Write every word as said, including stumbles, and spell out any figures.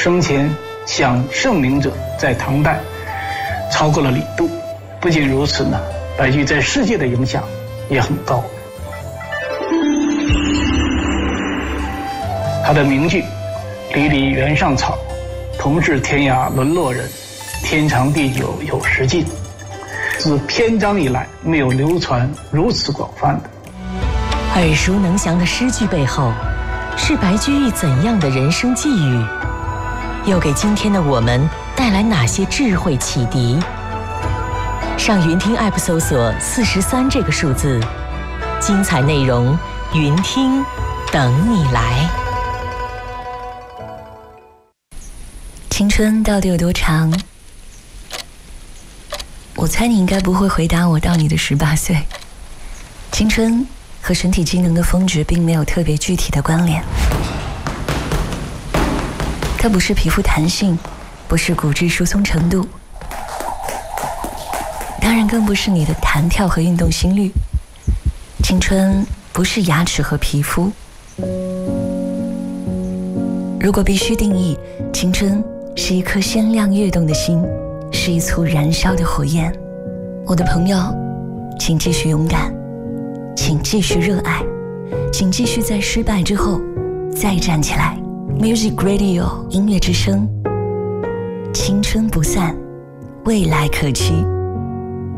生前想圣明者在唐代超过了李杜。不仅如此呢，白居易在世界的影响也很高。他的名句“离离原上草，同是天涯沦落人，天长地久有时尽”，自篇章以来没有流传如此广泛的。 耳熟能详的诗句背后，是白居易怎样的人生际遇？又给今天的我们带来哪些智慧启迪？上云听 App 搜索四十三这个数字，精彩内容云听等你来。 青春到底有多长？我猜你应该不会回答我到你的十八岁。青春和身体机能的峰值并没有特别具体的关联，它不是皮肤弹性，不是骨质疏松程度，当然更不是你的弹跳和运动心率。青春不是牙齿和皮肤。如果必须定义，青春是一颗鲜亮跃动的心，是一簇燃烧的火焰。我的朋友，请继续勇敢，请继续热爱，请继续在失败之后再站起来。 Music Radio 音乐之声，青春不散，未来可期。